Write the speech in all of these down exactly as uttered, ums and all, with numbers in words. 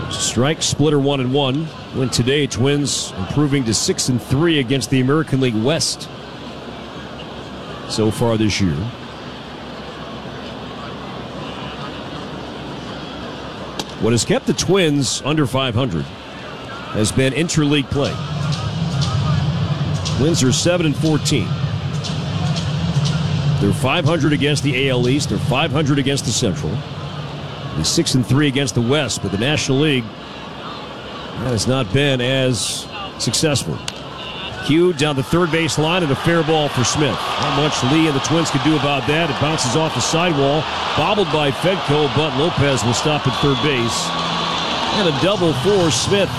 Strike splitter one and one. Win today. Twins improving to six and three against the American League West so far this year. What has kept the Twins under five hundred has been interleague play. Twins are seven and fourteen. They're five hundred against the A L East. They're five hundred against the Central. They're six and three against the West, but the National League that has not been as successful. Q down the third base line and a fair ball for Smith. Not much Lee and the Twins could do about that. It bounces off the sidewall, bobbled by Fedko, but Lopez will stop at third base. And a double for Smith.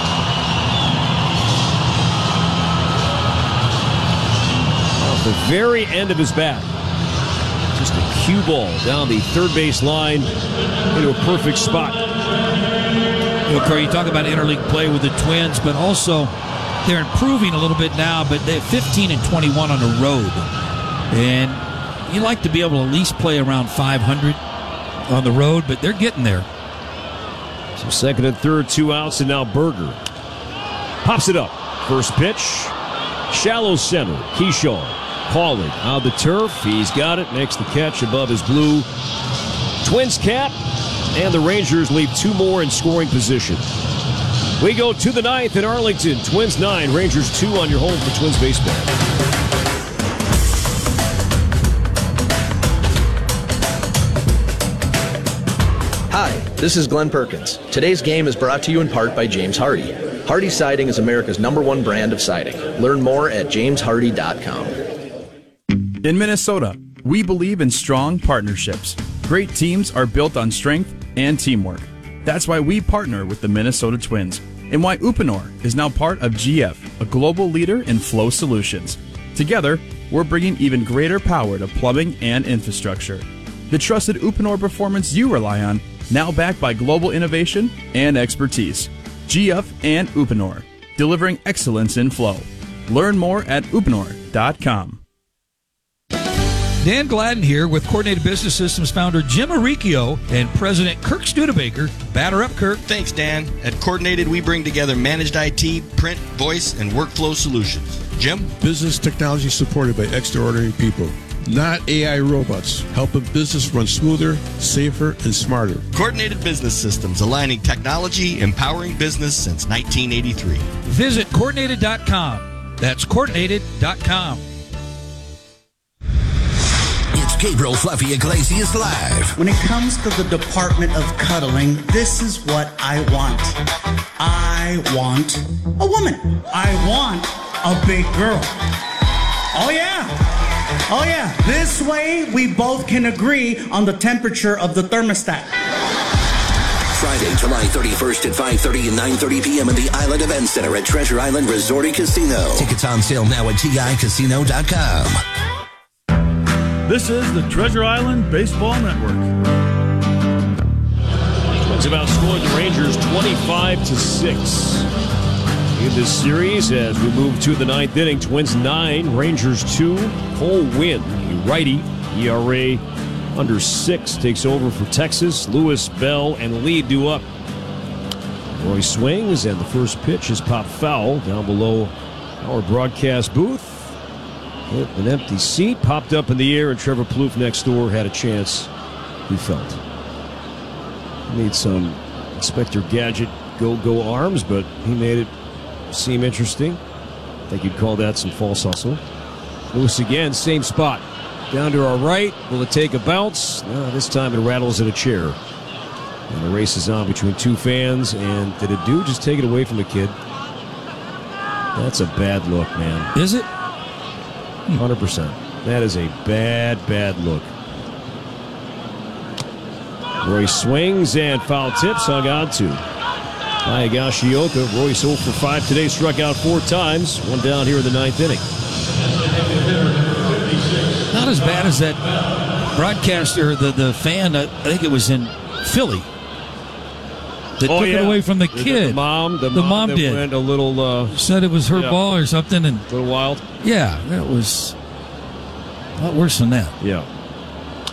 Off the very end of his bat. Just a cue ball down the third base line into a perfect spot. You know, Corey, you talk about interleague play with the Twins, but also they're improving a little bit now, but they're fifteen and twenty-one on the road. And you like to be able to at least play around five hundred on the road, but they're getting there. So second and third, two outs, and now Berger pops it up. First pitch, shallow center. Keyshaw calling out the turf. He's got it, makes the catch above his blue Twins cap, and the Rangers leave two more in scoring position. We go to the ninth in Arlington. Twins nine, Rangers two on your home for Twins baseball. Hi, this is Glenn Perkins. Today's game is brought to you in part by James Hardy. Hardy Siding is America's number one brand of siding. Learn more at james hardy dot com. In Minnesota, we believe in strong partnerships. Great teams are built on strength and teamwork. That's why we partner with the Minnesota Twins, and why Uponor is now part of G F, a global leader in flow solutions. Together, we're bringing even greater power to plumbing and infrastructure. The trusted Uponor performance you rely on, now backed by global innovation and expertise. G F and Uponor, delivering excellence in flow. Learn more at uponor dot com. Dan Gladden here with Coordinated Business Systems founder Jim Arricchio and President Kirk Studebaker. Batter up, Kirk. Thanks, Dan. At Coordinated, we bring together managed I T, print, voice, and workflow solutions. Jim? Business technology supported by extraordinary people, not A I robots, helping business run smoother, safer, and smarter. Coordinated Business Systems, aligning technology, empowering business since nineteen eighty-three. Visit coordinated dot com. That's coordinated dot com. It's Gabriel Fluffy Iglesias Live. When it comes to the department of cuddling, this is what I want. I want a woman. I want a big girl. Oh, yeah. Oh, yeah. This way, we both can agree on the temperature of the thermostat. Friday, July thirty-first at five thirty and nine thirty p.m. in the Island Event Center at Treasure Island Resort and Casino. Tickets on sale now at T I casino dot com. This is the Treasure Island Baseball Network. Twins have outscored the Rangers twenty-five to six in this series as we move to the ninth inning. Twins nine, Rangers two. Cole Winn, a righty, E R A under six, takes over for Texas. Lewis, Bell, and Lee do up. Roy swings, and the first pitch is popped foul down below our broadcast booth. Hit an empty seat, popped up in the air, and Trevor Plouffe next door had a chance, he felt. Need some Inspector Gadget go-go arms, but he made it seem interesting. I think you'd call that some false hustle. Lewis again, same spot. Down to our right. Will it take a bounce? No, this time it rattles in a chair. And the race is on between two fans. And did it do? Just take it away from the kid. That's a bad look, man. Is it? one hundred percent. That is a bad, bad look. Roy swings and foul tips hung on to by Higashioka. Roy's zero for five today, struck out four times. One down here in the ninth inning. Not as bad as that broadcaster, the, the fan, I think it was in Philly, that oh, took yeah. it away from the kid. The, the mom, the, the mom, mom that did. Went a little. Uh, Said it was her yeah. ball or something, and a little wild. Yeah, that was a lot worse than that. Yeah.